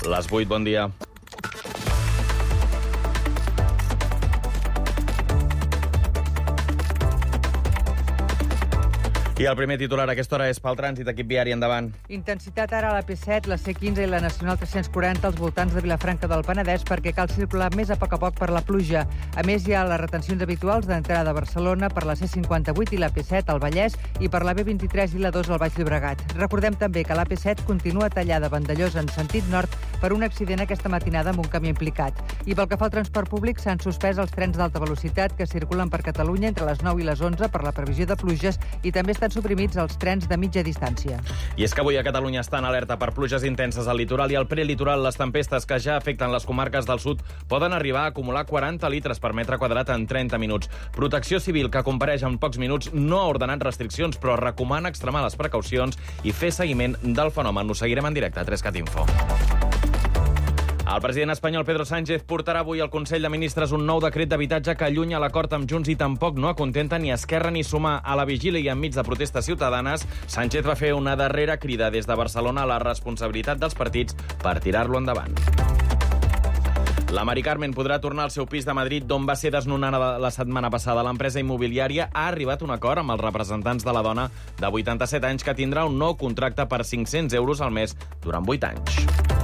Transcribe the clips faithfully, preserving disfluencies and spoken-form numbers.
Les vuit, bon dia. I el primer titular a aquesta hora és pel trànsit, equip viari, endavant. Intensitat ara a la P set, la C quinze i la Nacional tres-cents quaranta als voltants de Vilafranca del Penedès perquè cal circular més a poc a poc per la pluja. A més, hi ha les retencions habituals d'entrada a Barcelona per la C cinquanta-vuit i la P set al Vallès i per la B vint-i-tres i la dos al Baix Llobregat. Recordem també que la P set continua tallada a Vandellòs en sentit nord per un accident aquesta matinada amb un camió implicat. I pel que fa al transport públic, s'han suspès els trens d'alta velocitat que circulen per Catalunya entre les nou i les onze per la previsió de pluges i també estan suprimits els trens de mitja distància. I és que avui a Catalunya està en alerta per pluges intenses al litoral i al prelitoral. Les tempestes que ja afecten les comarques del sud poden arribar a acumular quaranta litres per metre quadrat en trenta minuts. Protecció Civil, que compareix en pocs minuts, no ha ordenat restriccions, però recomana extremar les precaucions i fer seguiment del fenomen. Ho seguirem en directe a trescat info. El president espanyol Pedro Sánchez portarà avui al Consell de Ministres un nou decret d'habitatge que allunya l'acord amb Junts i tampoc no acontenta ni Esquerra ni Sumar. A la vigília i enmig de protestes ciutadanes, Sánchez va fer una darrera crida des de Barcelona a la responsabilitat dels partits per tirar-lo endavant. La Mari Carmen podrà tornar al seu pis de Madrid, d'on va ser desnonada la setmana passada. L'empresa immobiliària ha arribat a un acord amb els representants de la dona de vuitanta-set anys que tindrà un nou contracte per cinc-cents euros al mes durant vuit anys.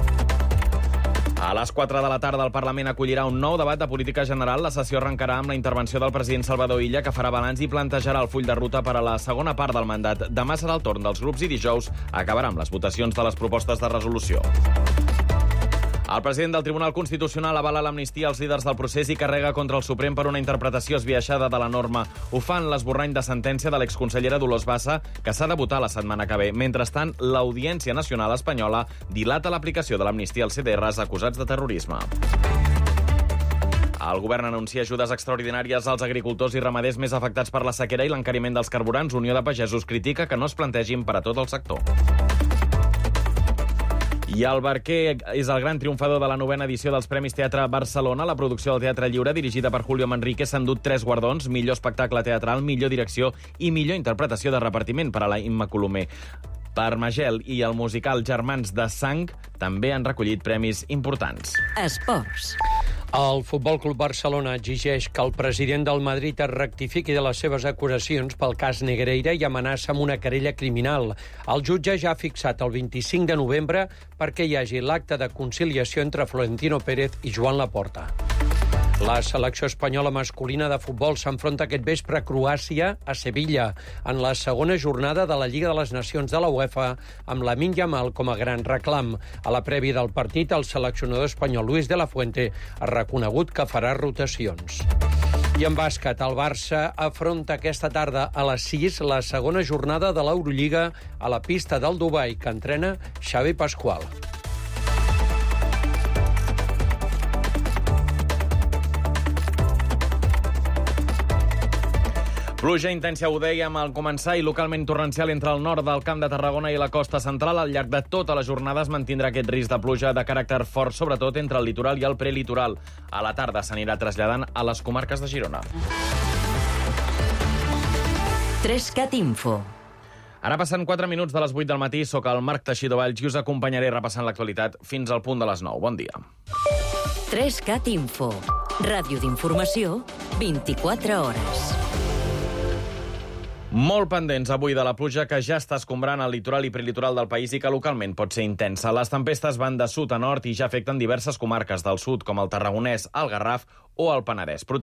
A les quatre de la tarda el Parlament acollirà un nou debat de política general. La sessió arrencarà amb la intervenció del president Salvador Illa, que farà balanç i plantejarà el full de ruta per a la segona part del mandat. Demà serà el torn dels grups i dijous acabarà amb les votacions de les propostes de resolució. El president del Tribunal Constitucional avala l'amnistia als líders del procés i carrega contra el Suprem per una interpretació esbiaixada de la norma. Ho fa en l'esborrany de sentència de l'exconsellera Dolors Bassa, que s'ha de votar la setmana que ve. Mentrestant, l'Audiència Nacional Espanyola dilata l'aplicació de l'amnistia als C D Rs acusats de terrorisme. El govern anuncia ajudes extraordinàries als agricultors i ramaders més afectats per la sequera i l'encariment dels carburants. Unió de Pagesos critica que no es plantegin per a tot el sector. I el Barquer és el gran triomfador de la novena edició dels Premis Teatre Barcelona. La producció del Teatre Lliure, dirigida per Julio Manrique, s'ha endut tres guardons: millor espectacle teatral, millor direcció i millor interpretació de repartiment per a la Imma Colomer. Per Magel i el musical Germans de Sang també han recollit premis importants. Esports. El Futbol Club Barcelona exigeix que el president del Madrid es rectifiqui de les seves acusacions pel cas Negreira i amenaça amb una querella criminal. El jutge ja ha fixat el vint-i-cinc de novembre perquè hi hagi l'acte de conciliació entre Florentino Pérez i Joan Laporta. La selecció espanyola masculina de futbol s'enfronta aquest vespre a Croàcia, a Sevilla, en la segona jornada de la Lliga de les Nacions de la UEFA, amb Lamine Yamal com a gran reclam. A la prèvia del partit, el seleccionador espanyol Luis de la Fuente ha reconegut que farà rotacions. I en bàsquet, el Barça afronta aquesta tarda a les sis la segona jornada de l'Eurolliga a la pista del Dubai, que entrena Xavi Pascual. Pluja intensa, ho dèiem al començar, i localment torrencial entre el nord del Camp de Tarragona i la costa central. Al llarg de tota la jornada es mantindrà aquest risc de pluja de caràcter fort, sobretot entre el litoral i el prelitoral. A la tarda s'anirà traslladant a les comarques de Girona. trescat info. Ara passen quatre minuts de les vuit del matí. Soc el Marc Teixidor Valls i us acompanyaré repassant l'actualitat fins al punt de les nou. Bon dia. trescat info. Ràdio d'informació, vint-i-quatre hores. Molt pendents avui de la pluja que ja està escombrant el litoral i prelitoral del país i que localment pot ser intensa. Les tempestes van de sud a nord i ja afecten diverses comarques del sud, com el Tarragonès, el Garraf o el Penedès. Protecció